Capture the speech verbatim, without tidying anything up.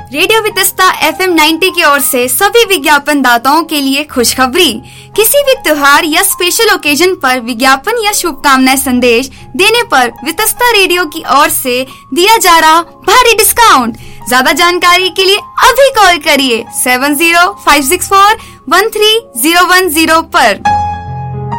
Radio Vitasta F M नब्बे की ओर से सभी विज्ञापन दाताओं के लिए खुशखबरी। किसी भी त्योहार या स्पेशल ओकेजन पर विज्ञापन या शुभकामनाएं संदेश देने पर वितस्ता रेडियो की ओर से दिया जा रहा भारी डिस्काउंट। ज्यादा जानकारी के लिए अभी कॉल करिए seven zero five six four one three zero one zero पर।